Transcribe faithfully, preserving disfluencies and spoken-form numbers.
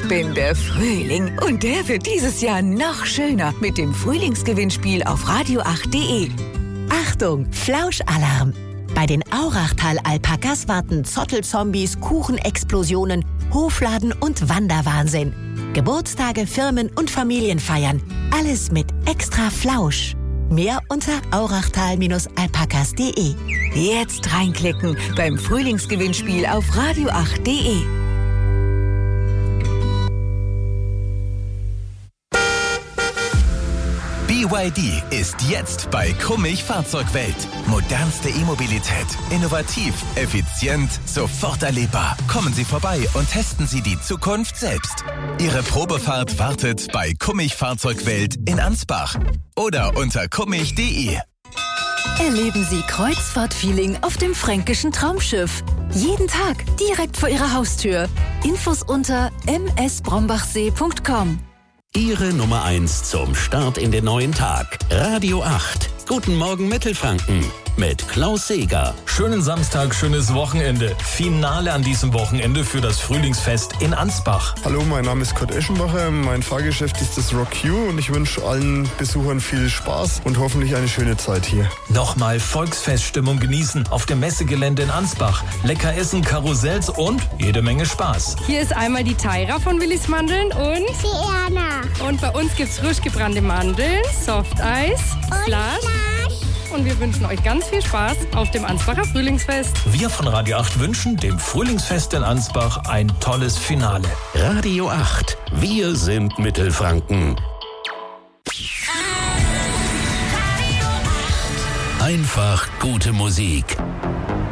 bin der Frühling und der wird dieses Jahr noch schöner mit dem Frühlingsgewinnspiel auf radio acht punkt de. Achtung, Flauschalarm! Bei den Aurachtal-Alpakas warten Zottelzombies, Kuchenexplosionen, Hofladen und Wanderwahnsinn. Geburtstage, Firmen und Familienfeiern. Alles mit extra Flausch. Mehr unter aurachtal alpakas punkt de. Jetzt reinklicken beim Frühlingsgewinnspiel auf radio acht punkt de. B Y D ist jetzt bei Kummich Fahrzeugwelt. Modernste E-Mobilität. Innovativ, effizient, sofort erlebbar. Kommen Sie vorbei und testen Sie die Zukunft selbst. Ihre Probefahrt wartet bei Kummich Fahrzeugwelt in Ansbach oder unter kummich punkt de. Erleben Sie Kreuzfahrt-Feeling auf dem fränkischen Traumschiff. Jeden Tag direkt vor Ihrer Haustür. Infos unter m s brombachsee punkt com. Ihre Nummer eins zum Start in den neuen Tag. Radio acht. Guten Morgen Mittelfranken mit Klaus Seeger. Schönen Samstag, schönes Wochenende. Finale an diesem Wochenende für das Frühlingsfest in Ansbach. Hallo, mein Name ist Kurt Eschenbacher. Mein Fahrgeschäft ist das Rock Q und ich wünsche allen Besuchern viel Spaß und hoffentlich eine schöne Zeit hier. Nochmal Volksfeststimmung genießen auf dem Messegelände in Ansbach. Lecker essen, Karussells und jede Menge Spaß. Hier ist einmal die Taira von Willis Mandeln und die Erna. Und bei uns gibt's frisch gebrannte Mandeln, Softeis, Slush. Und wir wünschen euch ganz viel Spaß auf dem Ansbacher Frühlingsfest. Wir von Radio acht wünschen dem Frühlingsfest in Ansbach ein tolles Finale. Radio acht. Wir sind Mittelfranken. Einfach gute Musik.